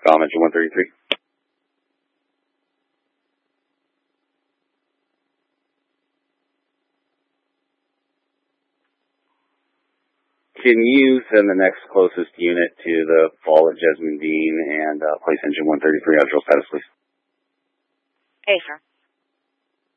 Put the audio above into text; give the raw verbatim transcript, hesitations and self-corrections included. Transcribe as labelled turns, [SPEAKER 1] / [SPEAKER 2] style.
[SPEAKER 1] Com engine one thirty-three. Can you send the next closest unit to the fall at Jessamine Dean and uh, place engine one thirty-three on drill status, please?
[SPEAKER 2] Affirm.